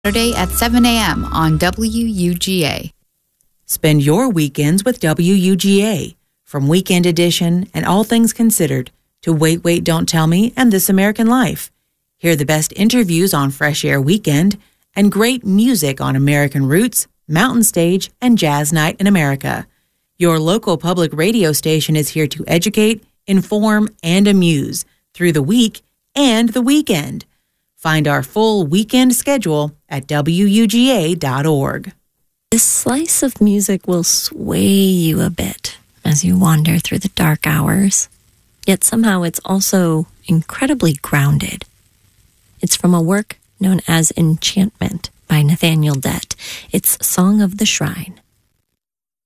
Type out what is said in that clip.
Saturday at 7 a.m. on WUGA. Spend your weekends with WUGA. From Weekend Edition and All Things Considered to Wait, Wait, Don't Tell Me and This American Life. Hear the best interviews on Fresh Air Weekend and great music on American Roots, Mountain Stage, and Jazz Night in America. Your local public radio station is here to educate, inform, and amuse through the week and the weekend. Find our full weekend schedule at WUGA.org. This slice of music will sway you a bit as you wander through the dark hours. Yet somehow it's also incredibly grounded. It's from a work known as Enchantment by Nathaniel Dett. It's Song of the Shrine.